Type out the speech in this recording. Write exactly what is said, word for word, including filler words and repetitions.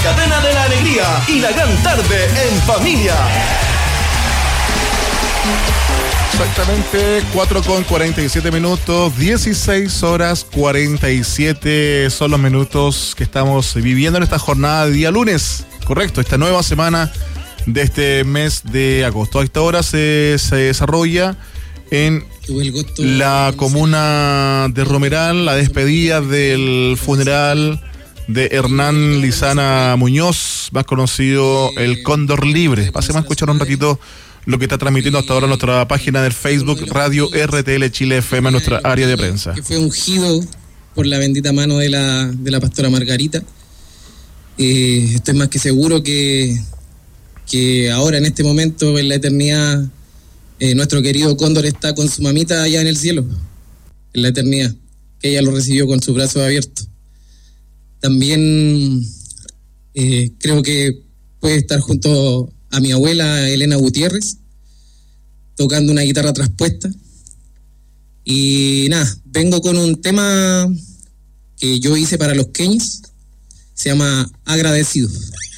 cadena de la alegría y la gran tarde en familia. Exactamente, cuatro con cuarenta y siete minutos, dieciséis horas cuarenta y siete son los minutos que estamos viviendo en esta jornada de día lunes. Correcto, esta nueva semana de este mes de agosto. A esta hora se, se desarrolla en la comuna de Romeral la despedida del funeral de Hernán Lizana Muñoz, más conocido el Cóndor Libre. Pasemos a escuchar un ratito lo que está transmitiendo hasta ahora nuestra página del Facebook Radio R T L Chile F M, nuestra área de prensa. Que fue ungido por la bendita mano de la, de la pastora Margarita. Eh, estoy más que seguro que, que ahora en este momento, en la eternidad, eh, nuestro querido Cóndor está con su mamita allá en el cielo, en la eternidad, que ella lo recibió con sus brazos abiertos. También eh, creo que puede estar junto a mi abuela Elena Gutiérrez, tocando una guitarra traspuesta. Y nada, vengo con un tema que yo hice para los Queñes, se llama Agradecido.